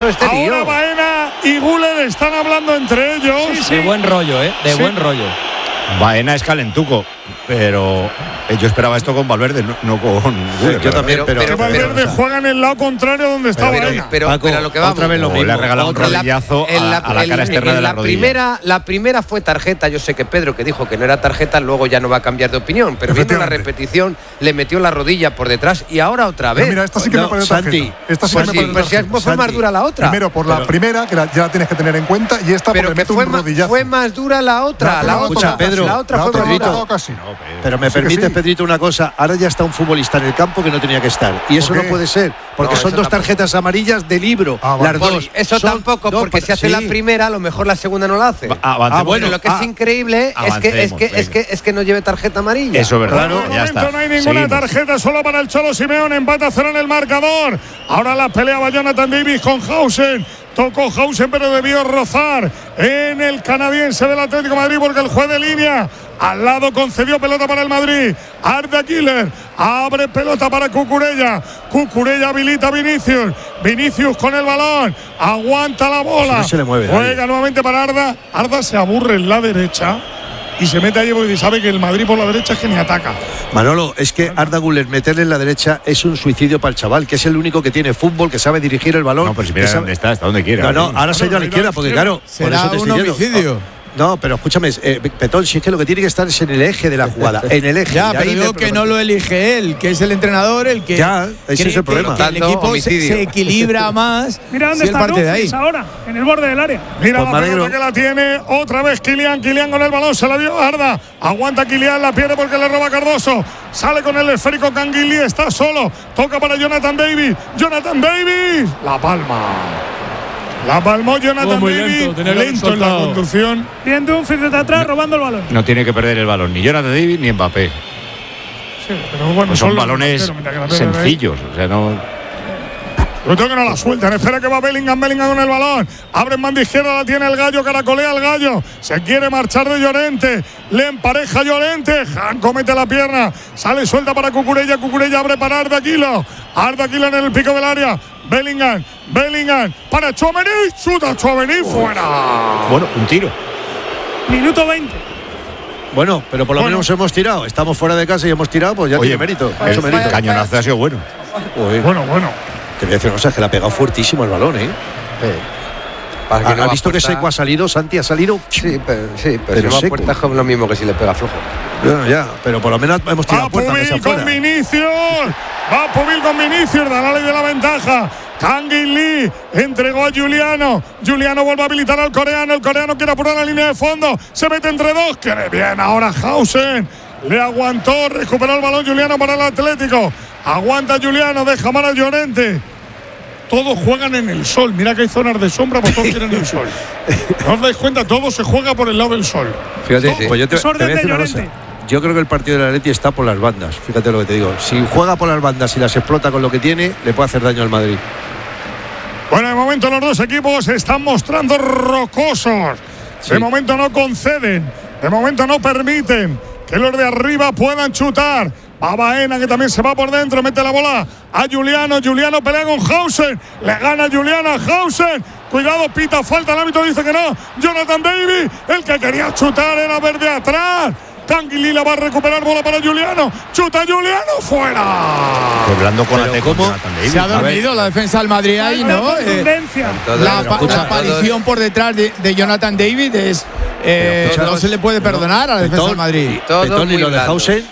Ahora Baena y Güler están hablando entre ellos. De buen rollo, buen rollo. Baena es calentuco, pero yo esperaba esto con Valverde, no con Güler. Yo también, pero Valverde juega en el lado contrario donde está Baena. Pero a lo que vamos. Otra vez lo mismo. Le ha regalado un rodillazo a la cara externa de la rodilla. La primera fue tarjeta. Yo sé que Pedro, que dijo que no era tarjeta, luego ya no va a cambiar de opinión. Pero viendo la repetición, le metió la rodilla por detrás y ahora otra vez. Pero mira, esta sí que me parece tarjeta. Esta sí que me parece tarjeta. Pues fue más dura la otra. Primero por la primera, que ya la tienes que tener en cuenta, y esta porque le mete un rodillazo. Fue más dura la otra. La otra, Pedro. La otra fue más dura. Pero me permites, Pedrito, una cosa. Ahora ya está un futbolista en el campo que no tenía que estar. Y eso no puede ser. Porque son dos tarjetas amarillas de libro. Las dos. Eso tampoco, porque si hace la primera, a lo mejor la segunda no la hace. Bueno, lo que es increíble es que no lleve tarjeta amarilla. Eso es verdad. Ya está. No hay ninguna tarjeta, solo para el Cholo Simeone. Empata 0 en el marcador. Ahora la pelea va Jonathan Davis con Hausen. Tocó Hausen, pero debió rozar en el canadiense del Atlético de Madrid, porque el juez de línea al lado concedió pelota para el Madrid. Arda Güler abre pelota para Cucurella. Cucurella habilita a Vinicius. Vinicius con el balón. Aguanta la bola. No se le mueve. Juega nuevamente para Arda. Arda se aburre en la derecha y se mete allí porque sabe que el Madrid por la derecha es que ni ataca. Manolo, es que Arda Güler meterle en la derecha es un suicidio para el chaval, que es el único que tiene fútbol, que sabe dirigir el balón. No, pero si mira dónde está, hasta donde quiera. No, ahora se ha ido a la izquierda, porque claro, será por eso te un homicidio. No, pero escúchame, Petón, si es que lo que tiene que estar es en el eje de la jugada, en el eje. Ya, pero digo que no lo elige él, que es el entrenador el que. Ya, ese es el problema. Que el equipo se equilibra más. Mira dónde está Dumfries ahora, en el borde del área. Mira la pelota que la tiene otra vez Kylian con el balón, se la dio Arda. Aguanta Kylian, la pierde porque le roba Cardoso. Sale con el esférico Canguilí, está solo. Toca para Jonathan Davis. La palma. La palmó Jonathan Davis, lento en la conducción. Bien Dumfries desde atrás, robando el balón. No tiene que perder el balón, ni Jonathan Davis ni Mbappé. Sí, pero bueno, son balones sencillos, o sea, no. Yo tengo que no la sueltan. Espera que va Bellingham con el balón. Abre en banda izquierda, la tiene el Gallo, caracolea el Gallo. Se quiere marchar de Llorente. Le empareja Llorente. Janko mete la pierna. Sale suelta para Cucurella. Cucurella abre para Arda Güler en el pico del área. Bellingham para Tchouaméni. Chuta Tchouaméni fuera. Bueno, un tiro. Minuto 20. Bueno, pero por lo menos hemos tirado. Estamos fuera de casa y hemos tirado, pues ya tiene mérito. El cañonazo ha sido bueno. Bueno. Te voy a decir una cosa, que le ha pegado fuertísimo el balón, ¿Ha visto que seco ha salido? Santi ha salido. Sí, pero si va a puerta es lo mismo que si le pega flojo. Bueno, ya, pero por lo menos hemos tirado puerta. Va Pumil con Vinicius, da la ley de la ventaja. Canguilí entregó a Giuliano. Giuliano vuelve a habilitar al coreano. El coreano quiere apurar la línea de fondo. Se mete entre dos. Quiere bien ahora Hausen. Le aguantó, recuperó el balón Giuliano para el Atlético. Aguanta Giuliano, deja mal a Llorente. Todos juegan en el sol. Mira que hay zonas de sombra, pues todos tienen el sol. ¿No os dais cuenta? Todo se juega por el lado del sol. Fíjate, pues yo te voy a decir una cosa. Yo creo que el partido del Atleti está por las bandas. Fíjate lo que te digo. Si juega por las bandas y las explota con lo que tiene, le puede hacer daño al Madrid. Bueno, de momento los dos equipos se están mostrando rocosos. Sí. De momento no conceden. De momento no permiten que los de arriba puedan chutar. A Baena, que también se va por dentro, mete la bola a Giuliano. Giuliano pelea con Hausen. Le gana Giuliano a Hausen. Cuidado, pita falta. El árbitro dice que no. Jonathan Davis, el que quería chutar era verde atrás. Canguilí la va a recuperar, bola para Giuliano. Chuta Giuliano, fuera. Hablando con la ¿cómo se ha dormido la defensa del Madrid ahí, no? La aparición por detrás de Jonathan David es no se le puede perdonar a la defensa del Madrid. Y lo de Hausen,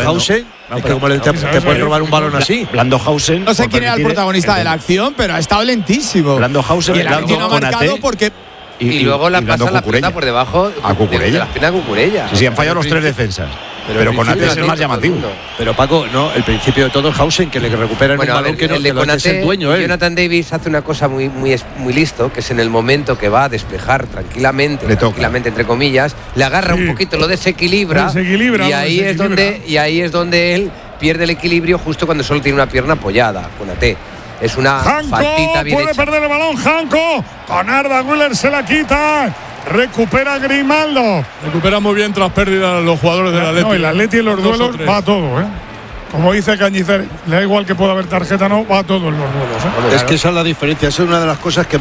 es que como te pueden robar un balón así. Blando Hausen. No sé quién era el protagonista de la acción, pero ha estado lentísimo. Blando Hausen, y el árbitro no ha marcado porque. Y luego la pasa la pelota por debajo a Cucurella. La pierna Cucurella. Sí, han fallado los tres defensas. Pero Konate es el más llamativo. Pero Paco, no, el principio de todo es Hausen, que le recupera en un balón que no es el dueño. Jonathan Davis hace una cosa muy listo, que es en el momento que va a despejar tranquilamente, entre comillas, le agarra un poquito, lo desequilibra, y ahí es donde él pierde el equilibrio justo cuando solo tiene una pierna apoyada. Konate. Es una faltita bien puede hecha. Perder el balón Janko. Con Arda Güler se la quita. Recupera Grimaldo. Recupera muy bien tras pérdida los jugadores del Atleti. No, el Atleti en los duelos va todo, Como dice Cañizares, le da igual que pueda haber tarjeta, no, va todo en los duelos. Es que esa es la diferencia. Esa es una de las cosas que